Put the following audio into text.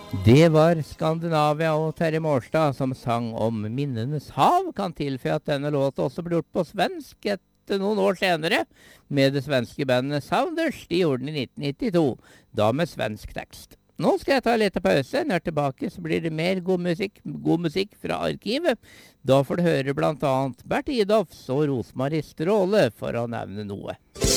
Det var Skandinavia og Terje Mårstad som sang om Minnenes hav. Kan tilføye at denne låta også ble gjort på svensk etter noen år senere, med det svenske bandet Sounders. De gjorde den i 1992, da med svensk tekst. Nå skal jeg ta litt pause. Når jeg er tilbake så blir det mer god musikk fra arkivet. Da får du høre blant annet Bert Idolfs og Rosmarie Stråle, for å nevne noe.